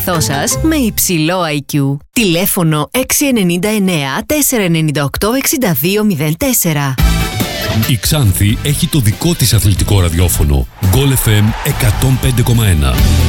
εαυτό σας με υψηλό IQ. Τηλέφωνο 699 498 6204. Η Ξάνθη έχει το δικό της αθλητικό ραδιόφωνο. Goal FM 105,1.